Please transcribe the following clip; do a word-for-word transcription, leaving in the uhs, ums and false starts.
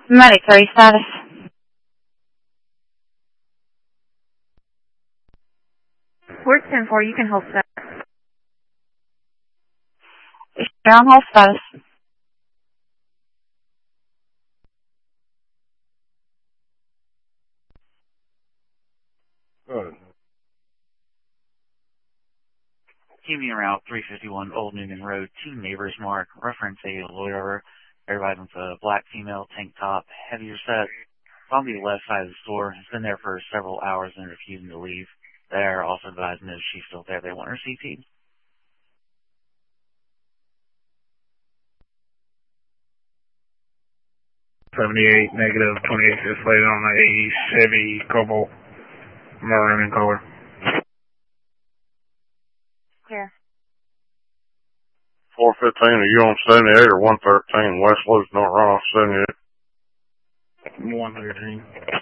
Medic three status. Where's ten four? You can hold status. You're on hold status. Good. Keep me around three fifty-one Old Newman Road, two neighbors mark, reference a loiterer. Everybody with a black female tank top, heavier set. On the left side of the store, has been there for several hours and refusing to leave. They're also advising that if she's still there, they want her C P'd. seventy-eight, negative, twenty-eight, just laid on a Chevy Cobalt, maroon in color. Clear. four fifteen, are you on seventy-eight or one thirteen? West Loop, North Ross, seventy-eight. one thirteen.